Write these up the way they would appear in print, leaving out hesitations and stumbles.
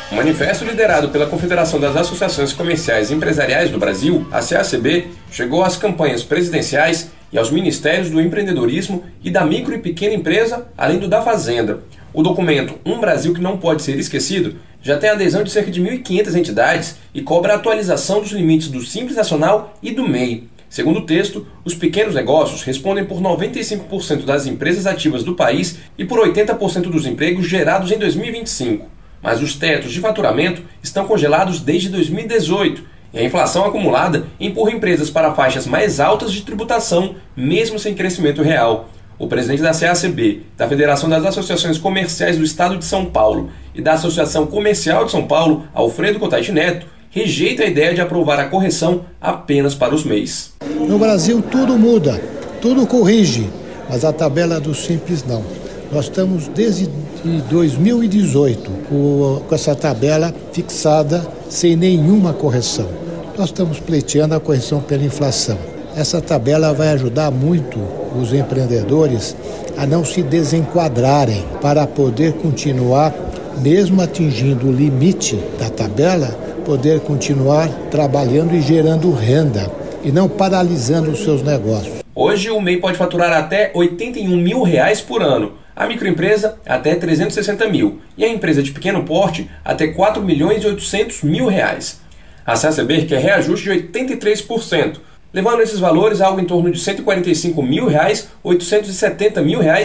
O manifesto liderado pela Confederação das Associações Comerciais e Empresariais do Brasil, a CACB, chegou às campanhas presidenciais e aos ministérios do empreendedorismo e da micro e pequena empresa, além do da Fazenda. O documento Um Brasil que não pode ser esquecido já tem adesão de cerca de 1.500 entidades e cobra a atualização dos limites do Simples Nacional e do MEI. Segundo o texto, os pequenos negócios respondem por 95% das empresas ativas do país e por 80% dos empregos gerados em 2025. Mas os tetos de faturamento estão congelados desde 2018 e a inflação acumulada empurra empresas para faixas mais altas de tributação, mesmo sem crescimento real. O presidente da CACB, da Federação das Associações Comerciais do Estado de São Paulo e da Associação Comercial de São Paulo, Alfredo Cotaiti Neto, rejeita a ideia de aprovar a correção apenas para os MEIs. No Brasil tudo muda, tudo corrige, mas a tabela do Simples não. Nós estamos desde 2018 com essa tabela fixada sem nenhuma correção. Nós estamos pleiteando a correção pela inflação. Essa tabela vai ajudar muito os empreendedores a não se desenquadrarem para poder continuar, mesmo atingindo o limite da tabela, poder continuar trabalhando e gerando renda e não paralisando os seus negócios. Hoje o MEI pode faturar até R$ 81 mil por ano, a microempresa até R$ 360 mil e a empresa de pequeno porte até R$ 4.800.000. A CACB quer reajuste de 83%, levando esses valores a algo em torno de R$ 145 mil, R$ 870 mil e R$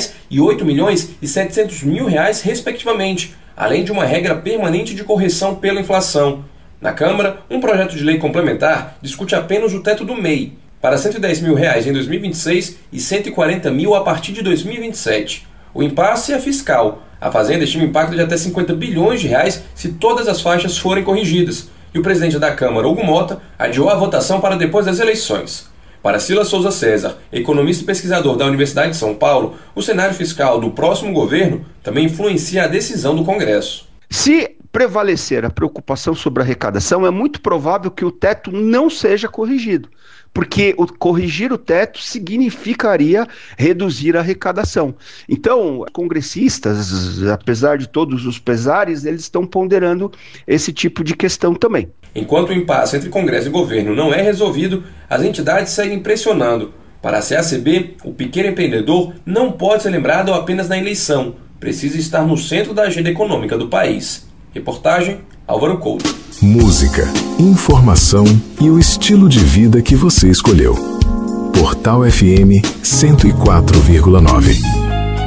8.700.000 respectivamente, além de uma regra permanente de correção pela inflação. Na Câmara, um projeto de lei complementar discute apenas o teto do MEI, para R$ 110 mil em 2026 e R$ 140 mil a partir de 2027. O impasse é fiscal. A Fazenda estima impacto de até R$ 50 bilhões se todas as faixas forem corrigidas. E o presidente da Câmara, Hugo Mota, adiou a votação para depois das eleições. Para Silas Souza César, economista e pesquisador da Universidade de São Paulo, o cenário fiscal do próximo governo também influencia a decisão do Congresso. Se prevalecer a preocupação sobre a arrecadação, é muito provável que o teto não seja corrigido, porque corrigir o teto significaria reduzir a arrecadação. Então, congressistas, apesar de todos os pesares, eles estão ponderando esse tipo de questão também. Enquanto o impasse entre Congresso e governo não é resolvido, as entidades seguem pressionando. Para a CACB, o pequeno empreendedor não pode ser lembrado apenas na eleição, precisa estar no centro da agenda econômica do país. Reportagem, Álvaro Couto. Música, informação e o estilo de vida que você escolheu. Portal FM 104,9.